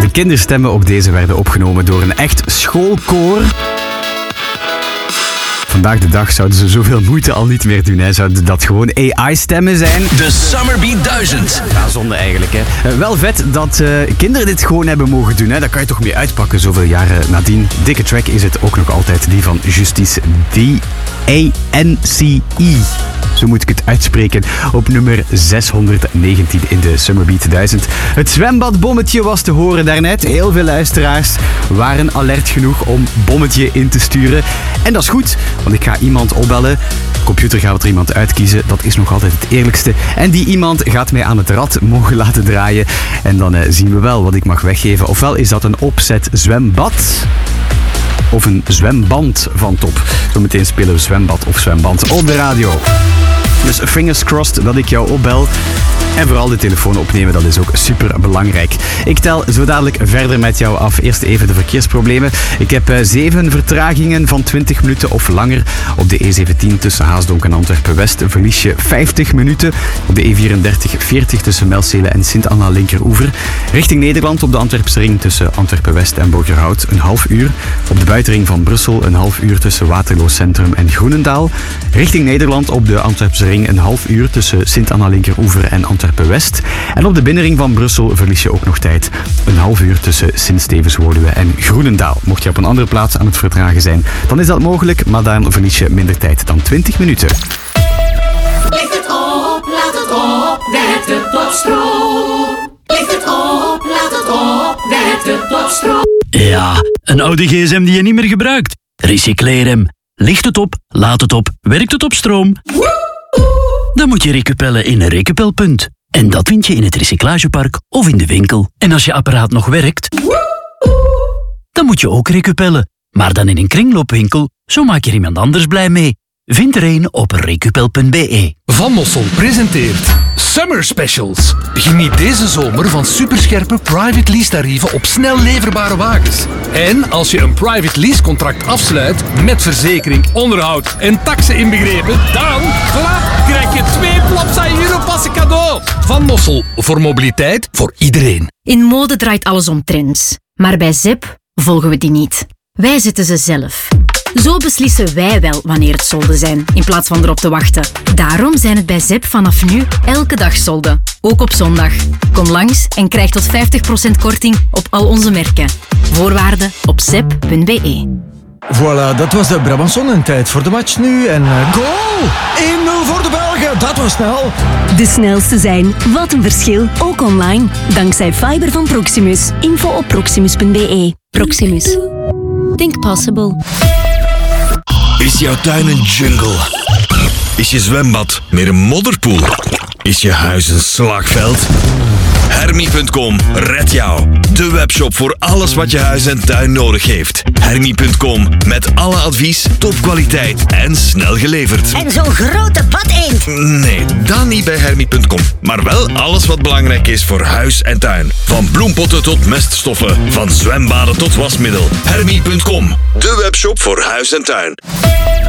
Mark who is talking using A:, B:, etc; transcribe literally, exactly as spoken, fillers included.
A: De kinderstemmen op deze werden opgenomen door een echt schoolkoor. Vandaag de dag zouden ze zoveel moeite al niet meer doen. Hè. Zouden dat gewoon A I-stemmen zijn?
B: De Summerbeat duizend.
A: Ja, zonde eigenlijk. Hè. Uh, wel vet dat uh, kinderen dit gewoon hebben mogen doen. Hè. Daar kan je toch mee uitpakken zoveel jaren nadien. Dikke track is het ook nog altijd die van Justice D A N C E. Zo moet ik het uitspreken. Op nummer zeshonderdnegentien in de Summerbeat duizend. Het zwembadbommetje was te horen daarnet. Heel veel luisteraars waren alert genoeg om bommetje in te sturen. En dat is goed, want ik ga iemand opbellen. De computer gaat er iemand uitkiezen. Dat is nog altijd het eerlijkste. En die iemand gaat mij aan het rad mogen laten draaien. En dan uh, zien we wel wat ik mag weggeven. Ofwel is dat een opzet zwembad... of een zwemband van top. Zometeen spelen we zwembad of zwemband op de radio. Dus fingers crossed dat ik jou opbel. En vooral de telefoon opnemen, dat is ook super belangrijk. Ik tel zo dadelijk verder met jou af. Eerst even de verkeersproblemen. Ik heb uh, zeven vertragingen van twintig minuten of langer. Op de E zeventien tussen Haasdonk en Antwerpen-West verlies je vijftig minuten. Op de E vierendertig veertig tussen Melcelen en Sint-Anna linkeroever. Richting Nederland op de Antwerpse ring tussen Antwerpen-West en Borgerhout een half uur. Op de buitenring van Brussel een half uur tussen Waterloo Centrum en Groenendaal. Richting Nederland op de Antwerpse ring een half uur tussen Sint-Anna linkeroever en Antwerpen-West. En op de binnenring van Brussel verlies je ook nog tijd. Een half uur tussen Sint-Stevens-Woluwe en Groenendaal. Mocht je op een andere plaats aan het vertragen zijn, dan is dat mogelijk, maar dan verlies je minder tijd dan twintig minuten.
C: Licht het op, laat het op, werkt het op stroom. Licht het op, laat het op, werkt het op stroom.
D: Ja, een oude gsm die je niet meer gebruikt. Recycleer hem. Licht het op, laat het op, werkt het op stroom. Dan moet je recupellen in een recupelpunt. En dat vind je in het recyclagepark of in de winkel. En als je apparaat nog werkt, dan moet je ook recupellen. Maar dan in een kringloopwinkel, zo maak je er iemand anders blij mee. Vind er een op recupel punt b e.
B: Van Mossel presenteert Summer Specials. Geniet deze zomer van superscherpe private lease tarieven op snel leverbare wagens. En als je een private lease contract afsluit met verzekering, onderhoud en taxen inbegrepen, dan voilà, krijg je twee Plopsa Europassen cadeau. Van Mossel, voor mobiliteit voor iedereen.
E: In mode draait alles om trends. Maar bij Zep volgen we die niet. Wij zetten ze zelf. Zo beslissen wij wel wanneer het solden zijn, in plaats van erop te wachten. Daarom zijn het bij Zep vanaf nu elke dag solden. Ook op zondag. Kom langs en krijg tot vijftig procent korting op al onze merken. Voorwaarden op zep punt b e.
F: Voilà, dat was de Brabançon en tijd voor de match nu. En uh, goal! één nul voor de Belgen, dat was snel.
G: De snelste zijn, wat een verschil, ook online. Dankzij fiber van Proximus. Info op proximus punt b e. Proximus. Think possible.
H: Is jouw tuin een jungle? Is je zwembad meer een modderpoel? Is je huis een slagveld? Hermie punt com redt jou. De webshop voor alles wat je huis en tuin nodig heeft. Hermie punt com met alle advies, topkwaliteit en snel geleverd.
I: En zo'n grote bad-eend.
H: Nee, dan niet bij Hermie punt com. Maar wel alles wat belangrijk is voor huis en tuin. Van bloempotten tot meststoffen. Van zwembaden tot wasmiddel. Hermie punt com. De webshop voor huis en tuin.